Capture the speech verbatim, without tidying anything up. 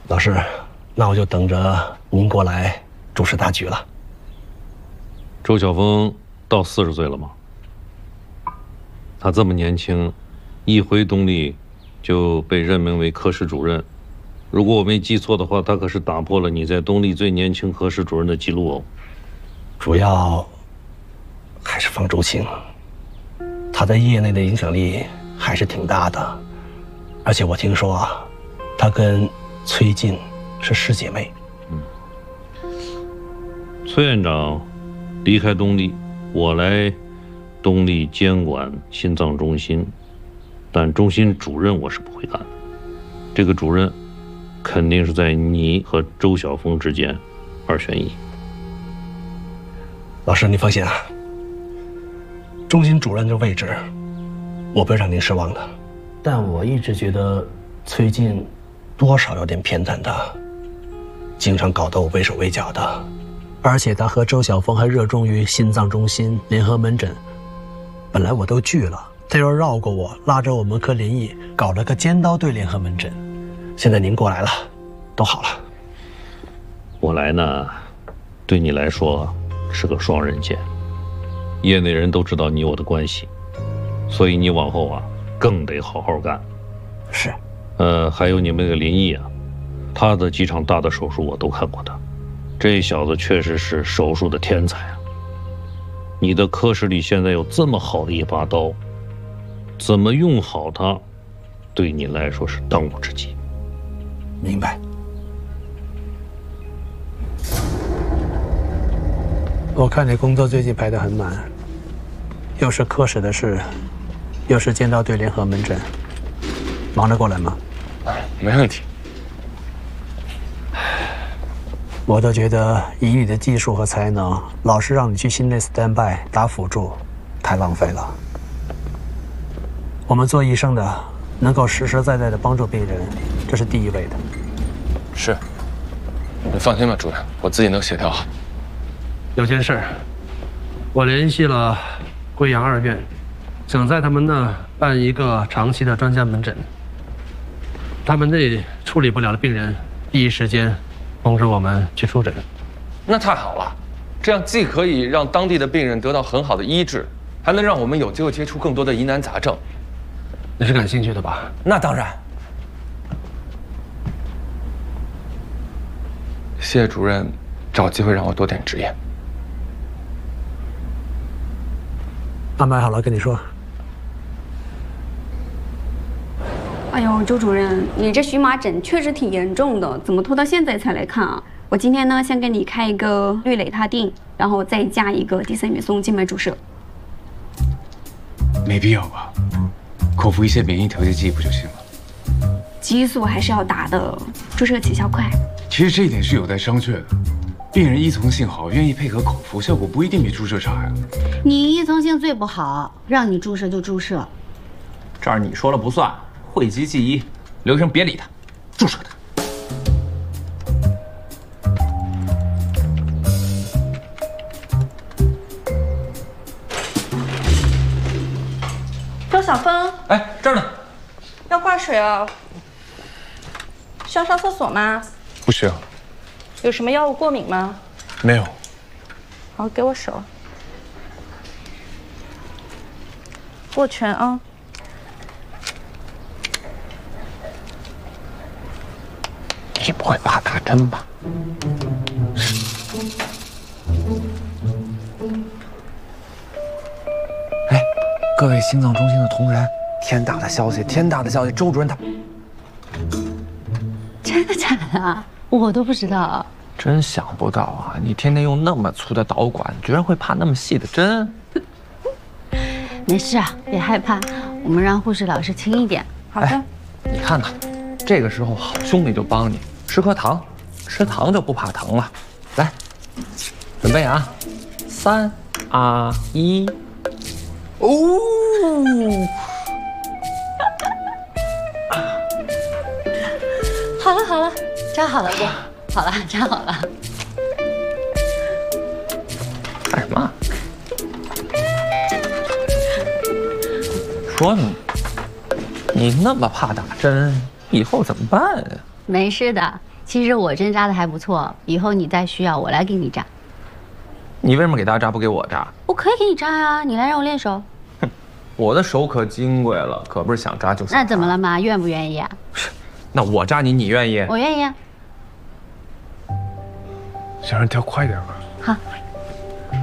老师，那我就等着您过来主持大局了。 周晓峰到四十岁了吗？他这么年轻，一回东丽就被任命为科室主任。如果我没记错的话，他可是打破了你在东丽最年轻科室主任的记录哦。 主要还是方竹青，他在业内的影响力还是挺大的。而且我听说啊，他跟崔静是师姐妹。 嗯，崔院长离开东丽，我来东丽监管心脏中心，但中心主任我是不会干的。这个主任肯定是在你和周晓峰之间二选一。 老师，你放心啊，中心主任这位置，我不会让您失望的。但我一直觉得崔静多少有点偏袒他，经常搞得我畏手畏脚的。而且他和周晓峰还热衷于心脏中心联合门诊，本来我都拒了，他又绕过我，拉着我们科联谊搞了个尖刀队联合门诊。现在您过来了，都好了。 我来呢，对你来说是个双刃剑，业内人都知道你我的关系，所以你往后啊更得好好干。 是。 呃，还有你们那个林毅啊，他的几场大的手术我都看过他，这小子确实是手术的天才啊。你的科室里现在有这么好的一把刀，怎么用好它，对你来说是当务之急。 明白。我看你工作最近排得很满，又是科室的事，又是剑道队联合门诊，忙得过来吗？ 没问题。 我都觉得以你的技术和才能，老是让你去心内 stand by 打辅助，太浪费了。我们做医生的，能够实实在在的帮助病人，这是第一位的。 是，你放心吧，主任，我自己能协调好。 有件事，我联系了贵阳二院，想在他们那办一个长期的专家门诊。他们那处理不了的病人，第一时间通知我们去出诊。 那太好了，这样既可以让当地的病人得到很好的医治，还能让我们有机会接触更多的疑难杂症。 你是感兴趣的吧？ 那当然。谢谢主任，找机会让我多点执言。 安排好了跟你说。 哎呦，周主任，你这荨麻疹确实挺严重的，怎么拖到现在才来看啊？我今天呢，先给你开一个氯雷他定，然后再加一个地塞米松静脉注射。 没必要吧？口服一些免疫调节剂不就行了？ 激素还是要打的，注射起效快。 其实这一点是有待商榷的。病人依从性好，愿意配合口服，效果不一定比注射差呀。 你依从性最不好，让你注射就注射。 这儿你说了不算，讳疾忌医，刘医生别理他，注射他。 周晓峰， 哎，这儿呢。 要挂水哦。需要上厕所吗？ 不需要。 有什么药物过敏吗？ 没有。 好，给我手。握拳啊。 你不会怕打针吧？ 哎，各位心脏中心的同仁，天大的消息！天大的消息！周主任他真的假的啊？我都不知道。 真想不到啊！你天天用那么粗的导管，居然会怕那么细的针。 没事啊，别害怕，我们让护士老师轻一点。 好的。哎， 你看看，这个时候好兄弟就帮你，吃颗糖，吃糖就不怕疼了。来，准备啊，三二一，哦！ 好了好了，扎好了不？好了，扎好了。 干什么？说你，你那么怕打针，以后怎么办啊？ 没事的， 其实我针扎的还不错，以后你再需要我来给你扎。 你为什么给他扎不给我扎？ 我可以给你扎呀，你来让我练手。 哼，我的手可金贵了，可不是想扎就想扎。 那怎么了嘛？愿不愿意啊？ 那我扎你，你愿意？ 我愿意啊。 小人跳快点吧。 好。